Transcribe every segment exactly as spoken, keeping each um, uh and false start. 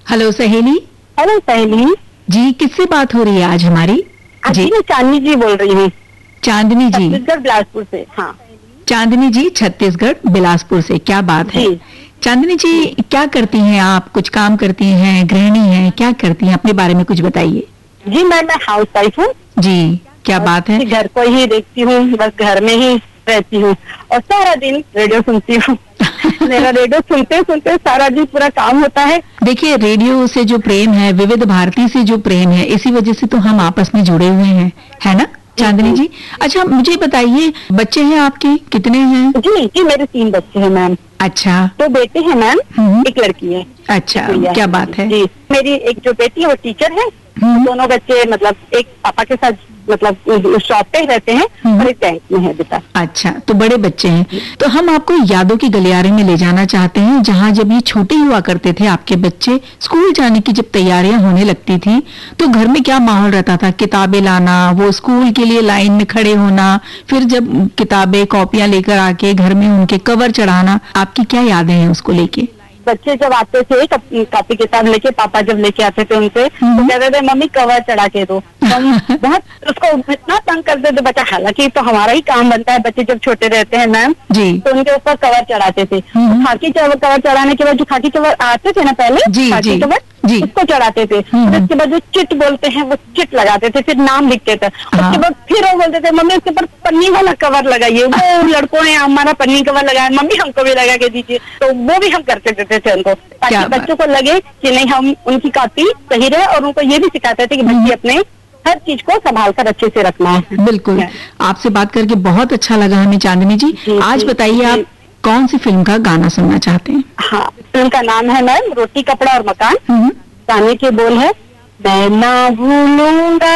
Hello सहेली। Hello सहेली जी, किससे बात हो रही है आज हमारी? जी मैं चांदनी जी बोल रही हूँ, चांदनी जी, छत्तीसगढ़ बिलासपुर से। हाँ चांदनी जी छत्तीसगढ़ बिलासपुर से, क्या बात है। चांदनी जी, क्या करती हैं आप? कुछ काम करती हैं, गृहिणी हैं, क्या करती हैं? अपने बारे में कुछ बताइए। जी मैं मैं हाउस वाइफ हूँ जी, क्या बात है। घर को ही देखती हूँ, बस घर में ही रहती हूँ और सारा दिन रेडियो सुनती हूँ। मेरा रेडियो सुनते सुनते सारा दिन पूरा काम होता है। देखिए, रेडियो से जो प्रेम है, विविध भारती से जो प्रेम है, इसी वजह से तो हम आपस में जुड़े हुए हैं, है ना चांदनी जी? अच्छा, मुझे बताइए, बच्चे हैं आपके, कितने हैं? जी जी मेरे तीन बच्चे हैं मैम। अच्छा, दो बेटे हैं मैम, एक लड़की है। अच्छा, क्या बात है। जी मेरी एक जो बेटी है वो टीचर है, दोनों बच्चे मतलब एक पापा के साथ मतलब शॉप पे ही रहते हैं और एक बैंक में है बेटा। अच्छा, तो बड़े बच्चे हैं। तो हम आपको यादों की गलियारे में ले जाना चाहते हैं, जहाँ जब ये छोटे हुआ करते थे आपके बच्चे, स्कूल जाने की जब तैयारियां होने लगती थी, तो घर में क्या माहौल रहता था? किताबें लाना, वो स्कूल के लिए लाइन में खड़े होना, फिर जब किताबें कॉपियां लेकर आके घर में उनके कवर चढ़ाना, आपकी क्या यादें हैं उसको लेके? बच्चे जब आते थे कॉपी किताब लेके, पापा जब लेके आते थे उनसे, तो कहते थे मम्मी कवर चढ़ा के दो। हम बहुत उसको इतना तंग करते थे बच्चा, हालांकि तो हमारा ही काम बनता है, बच्चे जब छोटे रहते हैं मैम तो उनके ऊपर कवर चढ़ाते थे। खाकी कवर चढ़ाने के बाद जो खाकी कवर आते थे ना पहले, जी, खाकी जी, कवर जी, उसको चढ़ाते थे। उसके बाद जो चिट बोलते हैं वो चिट लगाते थे, फिर नाम लिखते थे। उसके बाद फिर वो बोलते थे मम्मी उसके ऊपर पन्नी वाला कवर लगाइए। वो लड़कों ने हमारा पन्नी कवर लगाया, मम्मी हमको भी लगा के दीजिए, तो वो भी हम करते देते थे उनको, ताकि बच्चों को लगे कि नहीं हम उनकी कॉपी सही रहे, और उनको ये भी सिखाते थे कि बच्चे अपने हर चीज को संभाल कर अच्छे से रखना है। बिल्कुल, आपसे बात करके बहुत अच्छा लगा हमें चांदनी जी। आज बताइए, आप कौन सी फिल्म का गाना सुनना चाहते हैं? हाँ, फिल्म का नाम है मैम रोटी कपड़ा और मकान। गाने के बोल है, मैं ना भूलूंगा,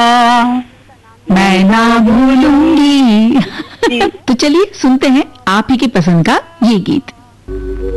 मैं ना भूलूंगी। तो चलिए सुनते हैं आप ही की पसंद का ये गीत।